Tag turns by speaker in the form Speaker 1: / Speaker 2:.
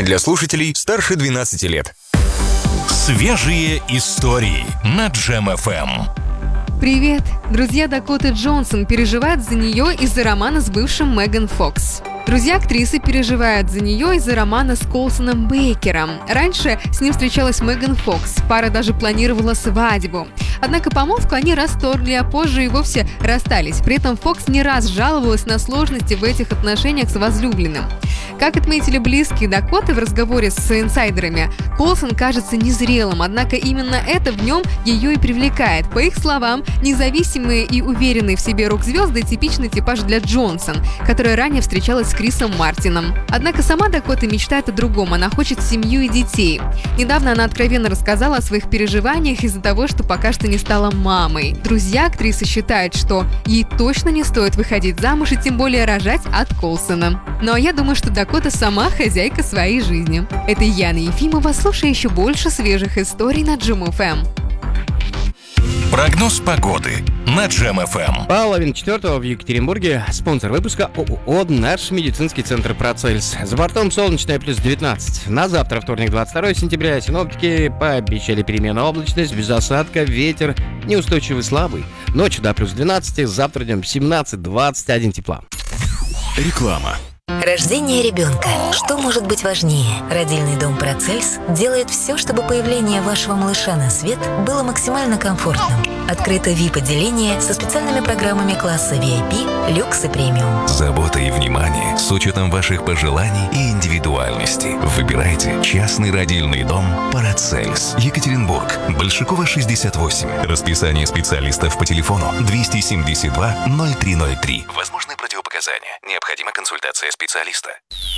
Speaker 1: для слушателей старше 12 лет.
Speaker 2: Свежие истории на Джем FM.
Speaker 3: Привет! Друзья Дакоты Джонсон переживают за нее из-за романа с бывшим Меган Фокс. Друзья актрисы переживают за нее из-за романа с Колсоном Бейкером. Раньше с ним встречалась Меган Фокс, пара даже планировала свадьбу. Однако помолвку они расторгли, а позже и вовсе расстались. При этом Фокс не раз жаловалась на сложности в этих отношениях с возлюбленным. Как отметили близкие Дакоты в разговоре с инсайдерами, Колсон кажется незрелым, однако именно это в нем ее и привлекает. По их словам, независимые и уверенные в себе рок-звезды – типичный типаж для Джонсон, которая ранее встречалась с Крисом Мартином. Однако сама Дакота мечтает о другом, она хочет семью и детей. Недавно она откровенно рассказала о своих переживаниях из-за того, что пока что не стала мамой. Друзья актрисы считают, что ей точно не стоит выходить замуж и тем более рожать от Колсона. Ну а я думаю, что Дакота сама хозяйка своей жизни. Это Яна Ефимова. Слушай еще больше свежих историй на Джем FM.
Speaker 2: Прогноз погоды на Джем FM.
Speaker 4: Половина четвертого в Екатеринбурге. Спонсор выпуска ООО «Наш медицинский центр Процельс». За бортом солнечная плюс 19. На завтра, вторник, 22 сентября, синоптики пообещали переменную облачность, без осадка, ветер неустойчивый слабый. Ночью до плюс 12, завтра днем 17-21 тепла.
Speaker 1: Реклама.
Speaker 5: Рождение ребенка. Что может быть важнее? Родильный дом Процельс делает все, чтобы появление вашего малыша на свет было максимально комфортным. Открыто VIP-отделение со специальными программами класса VIP, люкс и премиум.
Speaker 6: Забота и внимание с учетом ваших пожеланий и индивидуальности. Выбирайте частный родильный дом Процельс. Екатеринбург. Большакова, 68. Расписание специалистов по телефону 272 0303. Возможны противопоказания. Необходима консультация специалиста.